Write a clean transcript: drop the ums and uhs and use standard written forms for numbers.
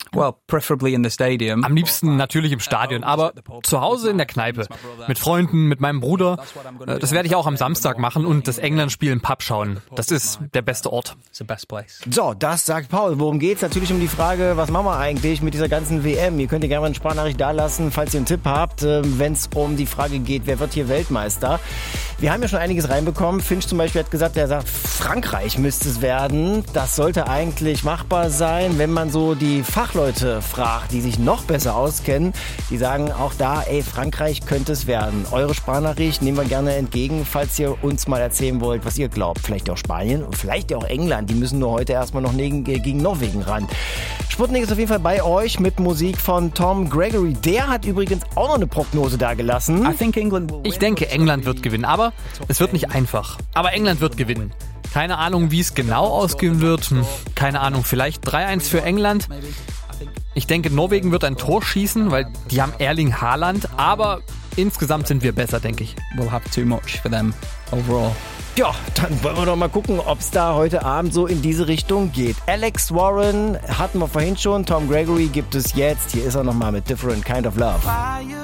Well, preferably in the stadium. Am liebsten natürlich im Stadion, aber zu Hause in der Kneipe. Mit Freunden, mit meinem Bruder. Das werde ich auch am Samstag machen und das England-Spiel im Pub schauen. Das ist der beste Ort. So, das sagt Paul. Worum geht's? Natürlich um die Frage, was machen wir eigentlich mit dieser ganzen WM? Ihr könnt ihr gerne mal eine Sprachnachricht dalassen, falls ihr einen Tipp habt, wenn es um die Frage geht, wer wird hier Weltmeister? Wir haben ja schon einiges reinbekommen. Finch zum Beispiel hat gesagt, er sagt, Frankreich müsste es werden. Das sollte eigentlich machbar sein, wenn man so die Fachleute fragt, die sich noch besser auskennen. Die sagen auch da, Frankreich könnte es werden. Eure Sprachnachricht nehmen wir gerne entgegen, falls ihr uns mal erzählen wollt, was ihr glaubt. Vielleicht auch Spanien und vielleicht auch England. Die müssen nur heute erstmal noch gegen Norwegen ran. Sputnik ist auf jeden Fall bei euch mit Musik von Tom Gregory. Der hat übrigens auch noch eine Prognose dagelassen. Ich denke, England wird gewinnen, aber es wird nicht einfach. Aber England wird gewinnen. Keine Ahnung, wie es genau ausgehen wird. Keine Ahnung, vielleicht 3-1 für England. Ich denke, Norwegen wird ein Tor schießen, weil die haben Erling Haaland. Aber insgesamt sind wir besser, denke ich. We'll have too much for them overall. Ja, dann wollen wir doch mal gucken, ob es da heute Abend so in diese Richtung geht. Alex Warren hatten wir vorhin schon, Tom Gregory gibt es jetzt. Hier ist er nochmal mit Different Kind of Love.